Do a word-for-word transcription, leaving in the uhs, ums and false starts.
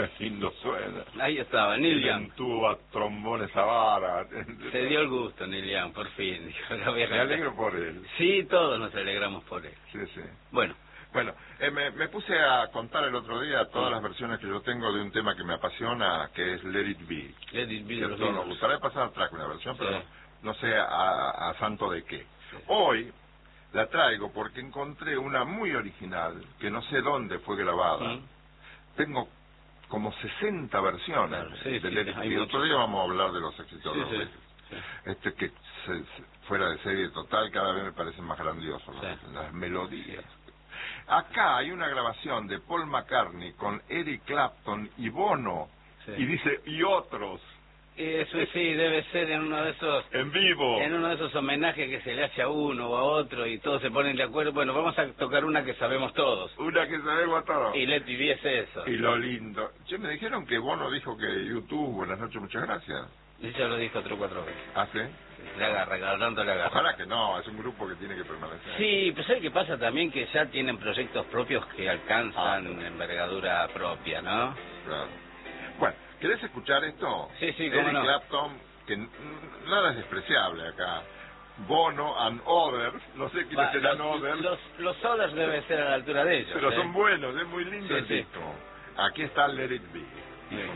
lindo suena. Ahí estaba, Neil Young. Tuba, trombones a vara. Se dio el gusto, Neil Young, por fin. Dijo, lo voy a Me alegro por él. Sí, todos nos alegramos por él. Sí, sí. Bueno. Bueno, eh, me, me puse a contar el otro día todas las versiones que yo tengo de un tema que me apasiona, que es Let It Be. Let It Be. Que a todos nos gustaría pasar atrás una versión, pero sí. no sé a, a santo de qué. Sí. Hoy la traigo porque encontré una muy original, que no sé dónde fue grabada. ¿Mm? Tengo como sesenta versiones claro, sí, de sí, Let It Be. El otro día vamos a hablar de los éxitos sí, de los sí, sí. Este que se, se, fuera de serie total, cada vez me parecen más grandiosos sí. las, las melodías. Acá hay una grabación de Paul McCartney con Eric Clapton y Bono, sí. y dice, y otros. Eso sí, debe ser en uno de esos... En vivo. En uno de esos homenajes que se le hace a uno o a otro y todos se ponen de acuerdo. Bueno, vamos a tocar una que sabemos todos. Una que sabemos todos. Y Let It Be es eso. Y lo lindo. Che, me dijeron que Bono dijo que YouTube, buenas noches, muchas gracias. Y ya lo dijo tres o cuatro veces. ¿Ah, sí? Le agarra, cada tanto le agarra. Ojalá que no, es un grupo que tiene que permanecer. Sí, pues ¿sabes qué pasa también? Que ya tienen proyectos propios que alcanzan ah, envergadura propia, ¿no? Claro. Bueno, ¿querés escuchar esto? Sí, sí, cómo Eric no. Clapton, que nada es despreciable acá. Bono and Others, no sé quiénes Va, serán los, Others. Los, los Others deben ser a la altura de ellos. Pero ¿eh? son buenos, es muy lindo sí, el sí. disco. Aquí está Let It Be. Sí.